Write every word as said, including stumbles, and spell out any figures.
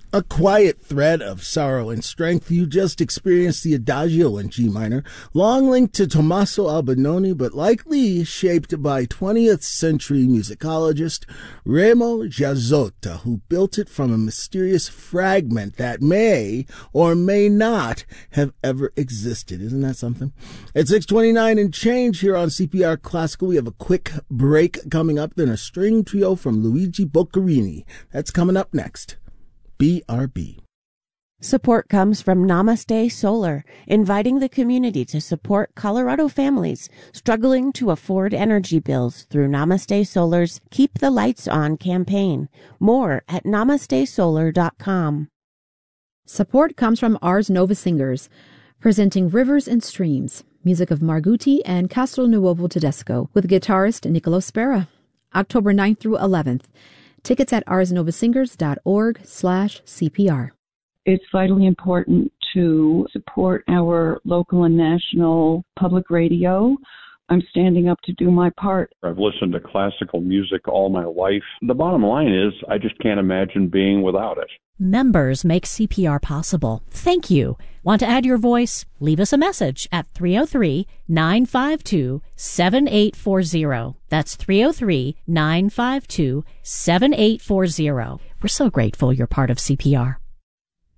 A quiet thread of sorrow and strength. You just experienced the Adagio in G minor, long linked to Tommaso Albinoni, but likely shaped by twentieth century musicologist Remo Giazzotta, who built it from a mysterious fragment that may or may not have ever existed. Isn't that something? At six twenty-nine and change here on C P R Classical, we have a quick break coming up, then a string trio from Luigi Boccherini. That's coming up next. B R B. Support comes from Namaste Solar, inviting the community to support Colorado families struggling to afford energy bills through Namaste Solar's Keep the Lights On campaign. More at namaste solar dot com. Support comes from Ars Nova Singers, presenting Rivers and Streams, music of Margutti and Castelnuovo Tedesco, with guitarist Niccolo Spera. October ninth through eleventh. Tickets at arsnovasingers.org slash CPR. It's vitally important to support our local and national public radio. I'm standing up to do my part. I've listened to classical music all my life. The bottom line is I just can't imagine being without it. Members make C P R possible. Thank you. Want to add your voice? Leave us a message at three oh three, nine five two, seven eight four zero. That's three oh three, nine five two, seven eight four zero. We're so grateful you're part of C P R.